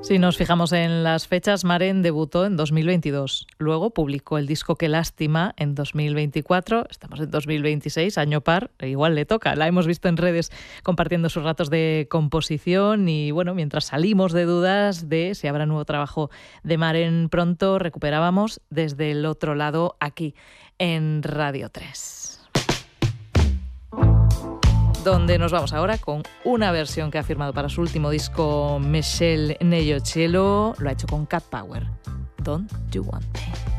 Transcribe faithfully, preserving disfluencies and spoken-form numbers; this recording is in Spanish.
Si nos fijamos en las fechas, Maren debutó en dos mil veintidós. Luego publicó el disco Qué lástima en dos mil veinticuatro. Estamos en dos mil veintiséis, año par. E igual le toca. La hemos visto en redes compartiendo sus ratos de composición. Y bueno, mientras salimos de dudas de si habrá nuevo trabajo de Maren pronto, recuperábamos Desde el otro lado aquí en Radio tres. Donde nos vamos ahora con una versión que ha firmado para su último disco Michelle Neyochello. Lo ha hecho con Cat Power. Don't You Want Me.